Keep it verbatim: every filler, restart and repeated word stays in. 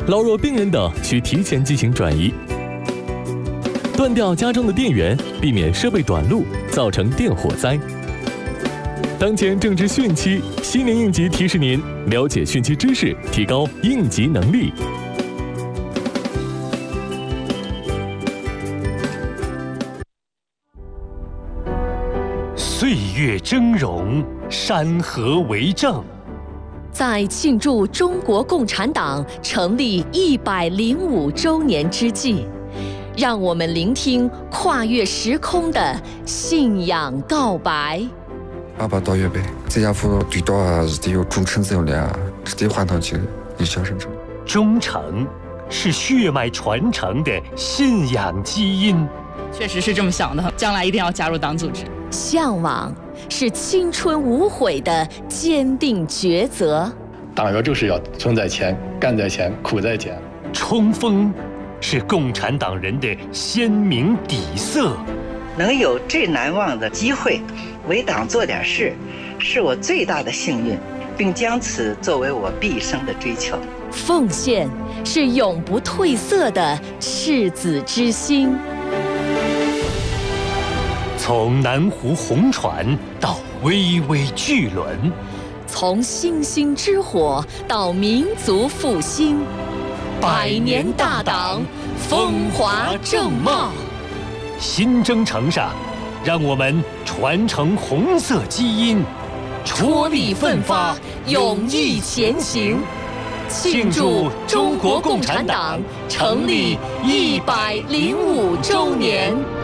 老弱病人等需提前进行转移。断掉家中的电源，避免设备短路，造成电火灾。当前正值汛期，新年应急提示您了解汛期知识，提高应急能力。 岁月峥嵘，山河为证。 在庆祝中国共产党成立一百零五周年之际，让我们聆听跨越时空的信仰告白。 阿爸到月呗，这家伙对到啊是得有忠诚这样的啊，是得换上去一小生成。 忠诚是血脉传承的信仰基因。 确实是这么想的，将来一定要加入党组织。 向往是青春无悔的坚定抉择。 党员就是要存在前，干在前，苦在前。 冲锋是共产党人的鲜明底色。 能有最难忘的机会为党做点事，是我最大的幸运，并将此作为我毕生的追求。 奉献是永不褪色的赤子之心。 从南湖红船到巍巍巨轮， 从星星之火到民族复兴，百年大党风华正茂。 新征程上，让我们传承红色基因， 踔厉奋发，勇毅前行，庆祝中国共产党成立一百零五周年。